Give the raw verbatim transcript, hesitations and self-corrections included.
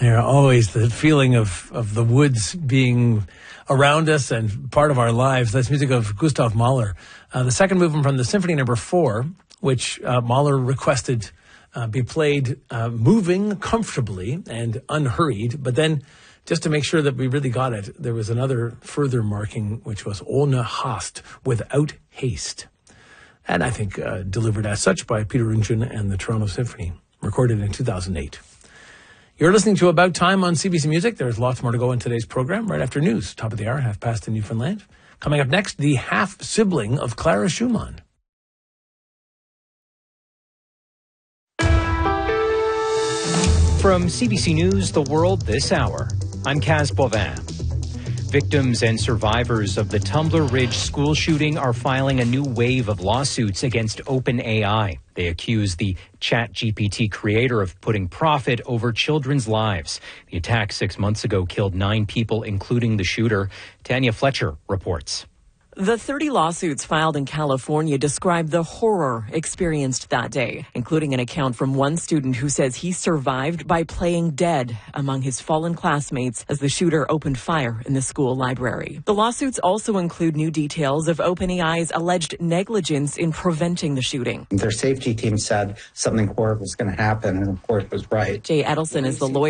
Yeah, always the feeling of, of the woods being around us and part of our lives. That's music of Gustav Mahler. Uh, the second movement from the Symphony Number Four, which uh, Mahler requested uh, be played uh, moving comfortably and unhurried. But then, just to make sure that we really got it, there was another further marking, which was Ohne Hast, without haste. And I think uh, delivered as such by Peter Rungen and the Toronto Symphony, recorded in two thousand eight. You're listening to About Time on C B C Music. There's lots more to go in today's program right after news. Top of the hour, half past in Newfoundland. Coming up next, the half-sibling of Clara Schumann. From C B C News, The World this hour, I'm Kaz Bovin. Victims and survivors of the Tumbler Ridge school shooting are filing a new wave of lawsuits against OpenAI. They accuse the ChatGPT creator of putting profit over children's lives. The attack six months ago killed nine people, including the shooter. Tanya Fletcher reports. The thirty lawsuits filed in California describe the horror experienced that day, including an account from one student who says he survived by playing dead among his fallen classmates as the shooter opened fire in the school library. The lawsuits also include new details of OpenAI's alleged negligence in preventing the shooting. Their safety team said something horrible was going to happen, and of course it was right. Jay Edelson is the lawyer